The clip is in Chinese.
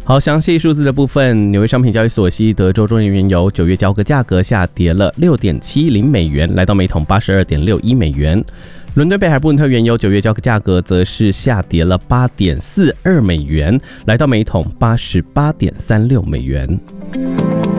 好，详细数字的部分，纽约商品交易所西德州中原油9月交割价格下跌了 6.70 美元，来到每桶 82.61 美元。伦敦北海布伦特原油9月交割价格则是下跌了 8.42 美元，来到每桶 88.36 美元。